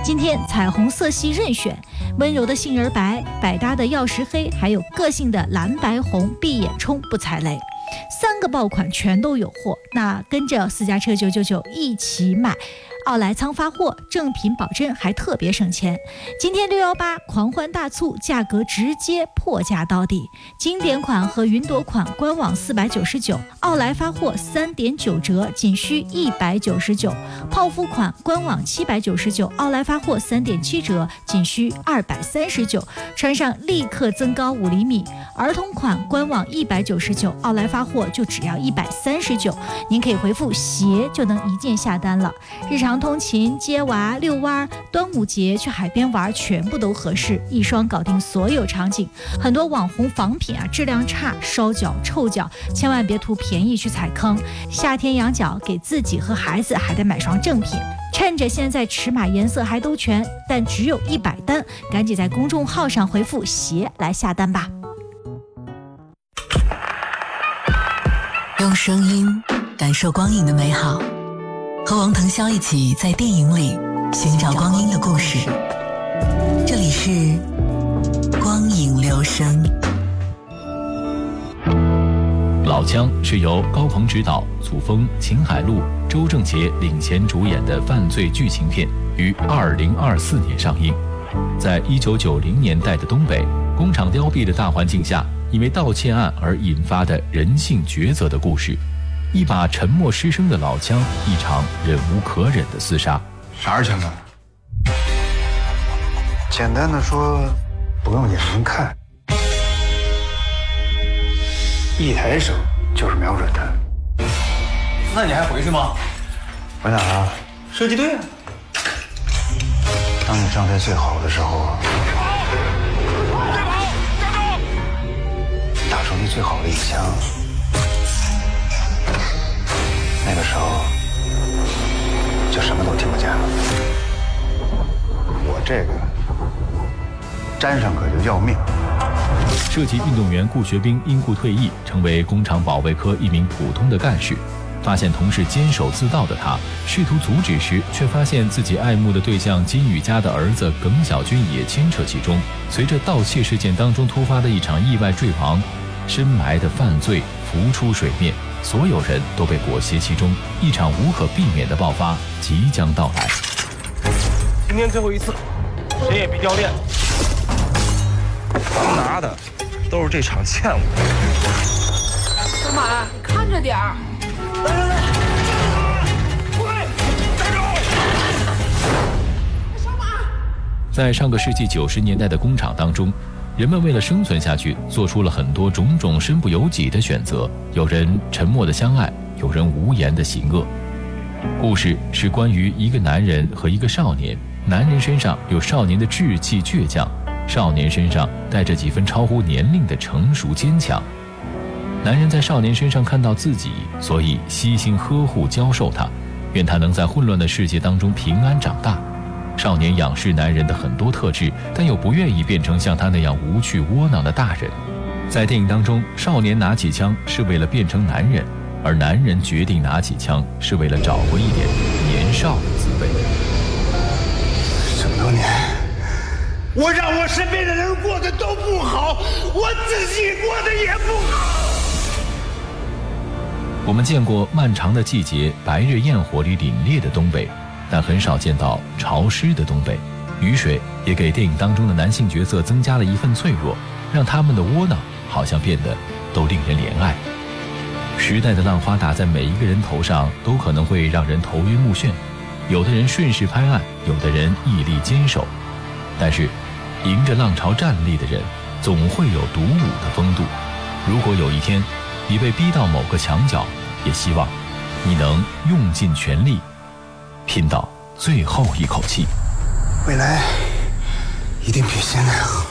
今天彩虹色系任选，温柔的杏仁白、百搭的曜石黑，还有个性的蓝白红闭眼冲不踩雷。3个爆款全都有货，那跟着私家车999一起买，奥莱仓发货，正品保真，还特别省钱。今天618狂欢大促，价格直接破价到底。经典款和云朵款官网499，奥莱发货3.9折，仅需199。泡芙款官网799，奥莱发货3.7折，仅需239。穿上立刻增高5厘米。儿童款官网199，奥莱发货就只要139。您可以回复鞋就能一键下单了。日常通勤、接娃、遛弯、端午节去海边玩，全部都合适，一双搞定所有场景。很多网红仿品质量差，烧脚、臭脚，千万别图便宜去踩坑。夏天养脚，给自己和孩子还得买双正品。趁着现在尺码颜色还都全，但只有100单，赶紧在公众号上回复鞋来下单吧。 用声音感受光影的美好，和王腾霄一起在电影里寻找光阴的故事。这里是光影留声。 老枪是由高鹏执导，祖峰、秦海璐、周正杰领衔主演的犯罪剧情片，于2024年上映。在1990年代的东北，工厂凋敝的大环境下，因为盗窃案而引发的人性抉择的故事，一把沉默失声的老枪，一场忍无可忍的厮杀。 啥是枪杆？简单的说，不用眼睛看，一抬手就是瞄准他。 那你还回去吗？ 回哪儿啊？ 射击队啊！ 当你状态最好的时候，打出你最好的一枪，那个时候就什么都听不见了。我这个沾上可就要命。 射击运动员顾学兵因故退役，成为工厂保卫科一名普通的干事。发现同事监守自盗的他，试图阻止时，却发现自己爱慕的对象金宇家的儿子耿小军也牵扯其中。随着盗窃事件当中突发的一场意外坠亡，深埋的犯罪浮出水面，所有人都被裹挟其中，一场无可避免的爆发即将到来。 今天最后一次，谁也别掉链子。能拿的都是这场欠我的。 小马，你看着点儿。来！站住！小马。 在上个世纪90年代的工厂当中，人们为了生存下去，做出了很多种种身不由己的选择。有人沉默的相爱，有人无言的行恶。故事是关于一个男人和一个少年，男人身上有少年的志气倔强，少年身上带着几分超乎年龄的成熟坚强。男人在少年身上看到自己，所以悉心呵护教授他，愿他能在混乱的世界当中平安长大。少年仰视男人的很多特质，但又不愿意变成像他那样无趣窝囊的大人。在电影当中，少年拿起枪是为了变成男人，而男人决定拿起枪是为了找回一点年少的滋味。 这么多年，我让我身边的人过得都不好，我自己过得也不好。 我们见过漫长的季节，白日焰火里凛冽的东北，但很少见到潮湿的东北。雨水也给电影当中的男性角色增加了一份脆弱，让他们的窝囊好像变得都令人怜爱。时代的浪花打在每一个人头上，都可能会让人头晕目眩。有的人顺势拍岸，有的人屹立坚守。但是，迎着浪潮站立的人，总会有独舞的风度。如果有一天，你被逼到某个墙角，也希望你能用尽全力，拼到最后一口气。 未来一定比现在好。